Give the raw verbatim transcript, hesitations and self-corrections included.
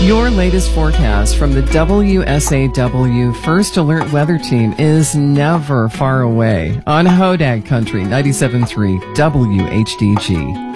Your latest forecast from the W S A W First Alert Weather Team is never far away on Hodag Country ninety-seven point three W H D G.